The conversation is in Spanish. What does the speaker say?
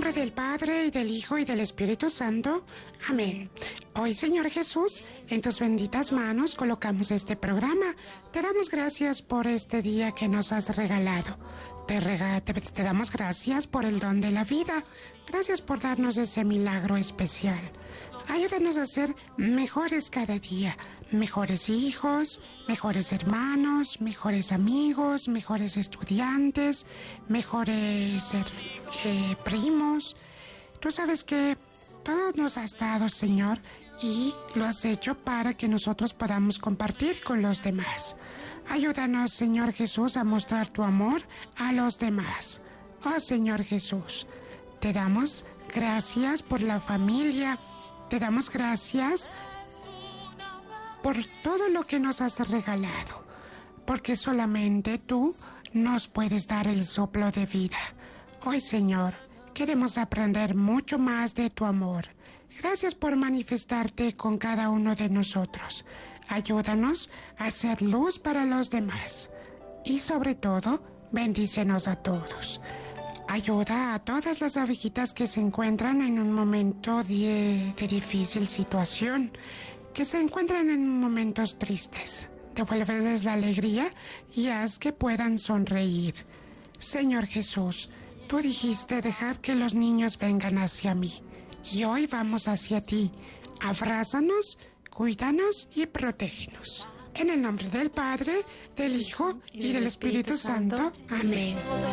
nombre del Padre, y del Hijo, y del Espíritu Santo. Amén. Hoy, Señor Jesús, en tus benditas manos colocamos este programa. Te damos gracias por este día que nos has regalado. Te damos gracias por el don de la vida. Gracias por darnos ese milagro especial. Ayúdanos a ser mejores cada día, mejores hijos, mejores hermanos, mejores amigos, mejores estudiantes, mejores primos. Tú sabes que todo nos has dado, Señor, y lo has hecho para que nosotros podamos compartir con los demás. Ayúdanos, Señor Jesús, a mostrar tu amor a los demás. Oh, Señor Jesús, te damos gracias por la familia. Te damos gracias por todo lo que nos has regalado, porque solamente tú nos puedes dar el soplo de vida. Hoy, Señor, queremos aprender mucho más de tu amor. Gracias por manifestarte con cada uno de nosotros. Ayúdanos a ser luz para los demás. Y sobre todo, bendícenos a todos. Ayuda a todas las abejitas que se encuentran en un momento de difícil situación, que se encuentran en momentos tristes. Devuélveles la alegría y haz que puedan sonreír. Señor Jesús, tú dijiste: dejad que los niños vengan hacia mí. Y hoy vamos hacia ti. Abrázanos, cuídanos y protégenos. En el nombre del Padre, del Hijo y del Espíritu Santo. Amén.